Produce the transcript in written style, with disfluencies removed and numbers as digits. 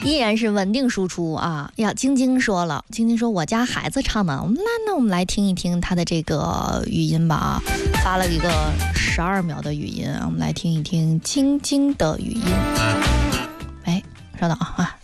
依然是稳定输出啊！呀，晶晶说了，晶晶说我家孩子唱的，那我们来听一听他的这个语音吧啊，发了一个12秒的语音，我们来听一听晶晶的语音。哎，稍等啊。